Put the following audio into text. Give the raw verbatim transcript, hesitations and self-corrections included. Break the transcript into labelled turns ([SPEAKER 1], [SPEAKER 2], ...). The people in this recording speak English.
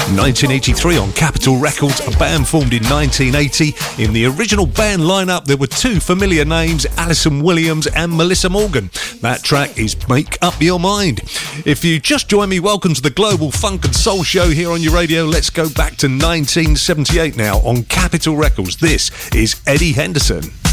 [SPEAKER 1] nineteen eighty-three on Capitol Records, a band formed in nineteen eighty. In the original band lineup, there were two familiar names, Alison Williams and Melissa Morgan. That track is Make Up Your Mind. If you just joined me, welcome to the Global Funk and Soul Show here on your radio. Let's go back to nineteen seventy-eight now on Capitol Records. This is Eddie Henderson.